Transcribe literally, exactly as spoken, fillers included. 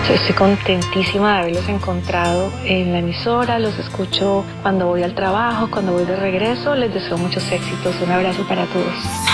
Estoy contentísima de haberlos encontrado en la emisora, los escucho cuando voy al trabajo, cuando voy de regreso. Les deseo muchos éxitos. Un abrazo para todos.